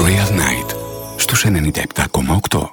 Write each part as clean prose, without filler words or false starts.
Royal Night στους 97,8.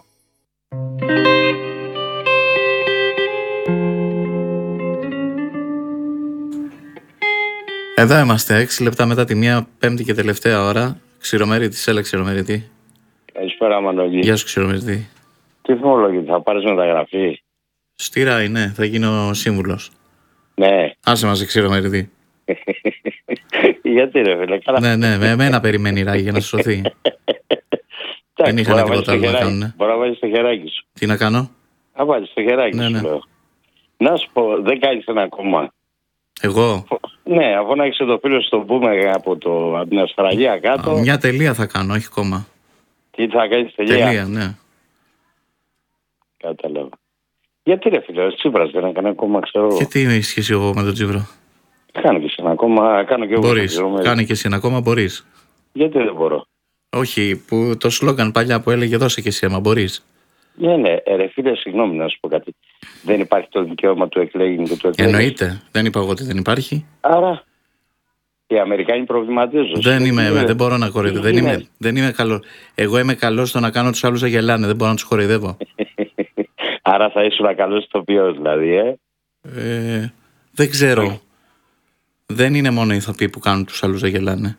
Εδώ είμαστε, 6 λεπτά μετά τη μία, πέμπτη και τελευταία ώρα. Ξηρομέριτη, έλα Ξηρομέριτη. Καλησπέρα, Μανώλη. Γεια σου, Ξηρομέριτη. Τι θυμολογή, θα πάρεις μεταγραφή? Στη ΡΑΗ, ναι, θα γίνω σύμβουλος. Ναι. Άσε μαζί, Ξηρομέριτη. Γιατί ρε φίλε, καλά. Ναι, με εμένα περιμένει η ΡΑΗ για να σωθεί. Δεν είχαν τίποτα άλλο να κάνουν. Μπορεί να βάλεις το χεράκι σου. Τι να κάνω? Να βάλεις το χεράκι σου, λέω. Να σου πω, δεν κάνεις ένα κόμμα. Εγώ? Ναι, αφού να έχεις το φίλο στο πούμε από την Αυστραλία κάτω. Μια τελεία θα κάνω, όχι κόμμα. Τι θα κάνεις, τελεία? Τελεία, ναι. Κατάλαβα. Γιατί ρε φίλε, ο Τσίπρας δεν έκανε κόμμα, ξέρω. Και τι είναι η σχέση εγώ με τον Τσίπρα? Κάνω και εσύ ένα κόμμα, κάνω και εγώ. Μπορείς, κάνε και εσύ ένα κόμμα, μπορείς. Γιατί δεν μπορώ? Όχι, που το σλόγγαν παλιά που έλεγε δώσε και εσύ άμα μπορείς. Ναι, ρε φίλε, συγγνώμη να σου πω κάτι. Δεν υπάρχει το δικαίωμα του εκλέγην και του εκλέγην. Εννοείται, δεν είπα εγώ ότι δεν υπάρχει. Άρα, οι Αμερικάνοι προβληματίζονται. Δεν μπορώ να κοροϊδεύω. Δεν είμαι καλό. Εγώ είμαι καλό στο να κάνω τους άλλους να γελάνε, δεν μπορώ να τους κοροϊδεύω. Άρα θα ήσουν καλός ηθοποιός δηλαδή, Δεν ξέρω. Δεν είναι μόνο οι ηθοποιοί που κάνουν τους άλλους να γελάνε.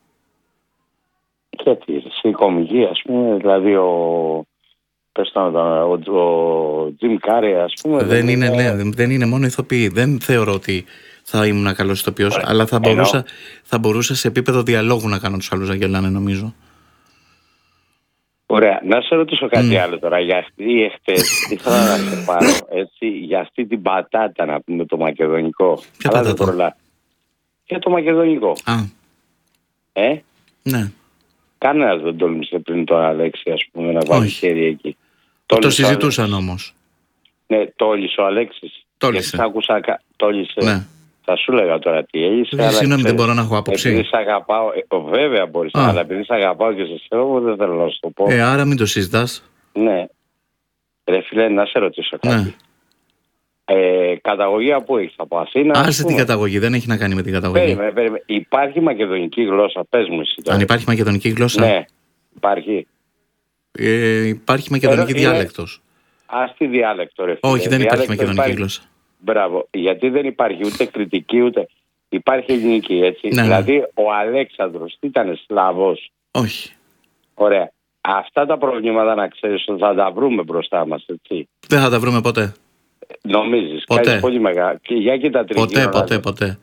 Γιατί, η κομική, ας πούμε, δηλαδή ο Τζιμ Κάρι, ας πούμε. Δεν είναι μόνο ηθοποιοί. Δεν θεωρώ ότι θα ήμουν καλός ηθοποιός, αλλά θα μπορούσα σε επίπεδο διαλόγου να κάνω τους άλλους να γελάνε, νομίζω. Ωραία. Να σε ρωτήσω κάτι άλλο τώρα. Για αυτή εχθές ήθελα να σε πάρω έτσι, για αυτή την πατάτα, να πούμε, το μακεδονικό. Ποια πατάτα? Για το μακεδονικό. Ναι. Κανένας δεν τόλμησε πριν τον Αλέξη, ας πούμε, να βάλει χέρι εκεί. Το συζητούσαν όμως. Ναι, τόλισε ο Αλέξης. Τόλισε. Τόλισε. Ναι. Θα σου λέγα τώρα τι έγινε. Συγγνώμη, δεν μπορώ να έχω άποψη. Επειδή σ' αγαπάω, βέβαια μπορείς, αλλά επειδή σ' αγαπάω και σε σέβομαι, δεν θέλω να σου το πω. Άρα μην το συζητάς. Ναι. Ρε φίλε, να σε ρωτήσω κάτι. Ναι. Καταγωγή από έχεις, από Αθήνα? Άσε την καταγωγή, δεν έχει να κάνει με την καταγωγή. Περίμενε. Υπάρχει μακεδονική γλώσσα, πες μου εσύ τώρα. Αν υπάρχει μακεδονική γλώσσα? Ναι, υπάρχει. Υπάρχει μακεδονική διάλεκτος. Ας τη διάλεκτο, ρε φίλε. Όχι, δεν υπάρχει μακεδονική γλώσσα. Μπράβο. Γιατί δεν υπάρχει ούτε κριτική, ούτε. Υπάρχει ελληνική, έτσι. Ναι, δηλαδή, ο Αλέξανδρος ήταν Σλαβός? Όχι. Ωραία. Αυτά τα προβλήματα, να ξέρεις, θα τα βρούμε μπροστά μας, έτσι. Δεν θα τα βρούμε ποτέ. Νομίζεις? Ποτέ. Πολύ μεγάλο. Και για κοίτα τριγύρω. Ποτέ.